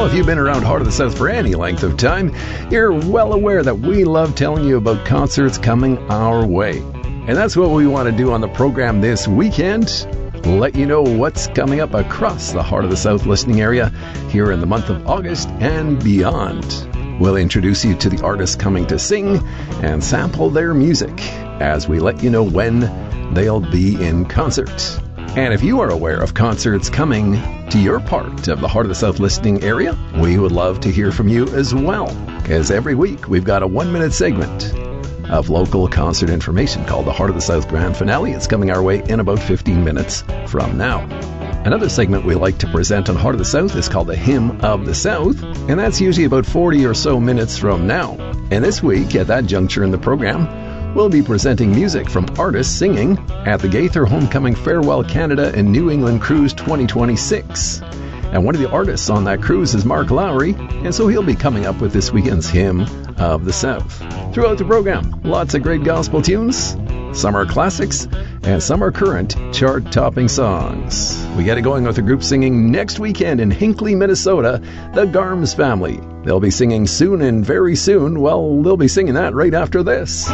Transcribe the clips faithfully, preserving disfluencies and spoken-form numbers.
if you've been around Heart of the South for any length of time, you're well aware that we love telling you about concerts coming our way. And that's what we want to do on the program this weekend. Let you know what's coming up across the Heart of the South listening area here in the month of August and beyond. We'll introduce you to the artists coming to sing and sample their music as we let you know when they'll be in concert. And if you are aware of concerts coming to your part of the Heart of the South listening area, we would love to hear from you as well. Because every week we've got a one-minute segment of local concert information called the Heart of the South Grand Finale. It's coming our way in about fifteen minutes from now. Another segment we like to present on Heart of the South is called the Hymn of the South, and that's usually about forty or so minutes from now. And this week, at that juncture in the program, we'll be presenting music from artists singing at the Gaither Homecoming Farewell Canada and New England Cruise twenty twenty-six. And one of the artists on that cruise is Mark Lowry, and so he'll be coming up with this weekend's Hymn of the South. Throughout the program, lots of great gospel tunes. Some are classics, and some are current chart-topping songs. We get it going with a group singing next weekend in Hinckley, Minnesota, the Garms Family. They'll be singing soon and very soon. Well, they'll be singing that right after this.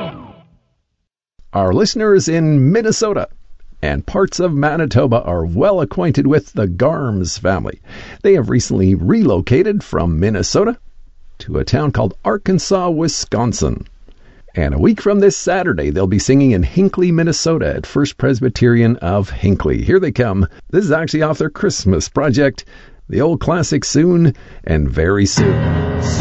Our listeners in Minnesota and parts of Manitoba are well acquainted with the Garms Family. They have recently relocated from Minnesota to a town called Arkansas, Wisconsin. And a week from this Saturday, they'll be singing in Hinckley, Minnesota at First Presbyterian of Hinckley. Here they come. This is actually off their Christmas project, the old classic Soon and Very Soon.